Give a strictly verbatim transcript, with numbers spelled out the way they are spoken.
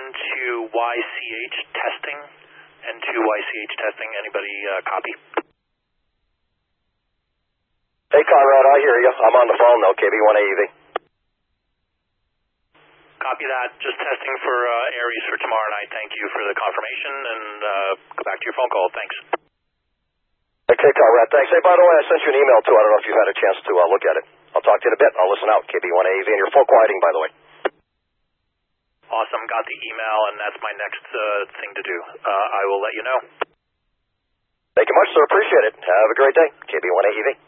to Y C H testing. N two Y C H testing. Anybody uh, copy? Hey, Conrad, I hear you. I'm on the phone, though, K B one A E V. Copy that. Just testing for uh, Aries for tomorrow night. Thank you for the confirmation, and uh, go back to your phone call. Thanks. Okay, Conrad, thanks. Hey, by the way, I sent you an email, too. I don't know if you've had a chance to uh, look at it. I'll talk to you in a bit. I'll listen out. K B one A E V, and you're full quieting, by the way. Awesome. Got the email, and that's my next uh, thing to do. Uh, I will let you know. Thank you much, sir. Appreciate it. Have a great day. K B one A E V.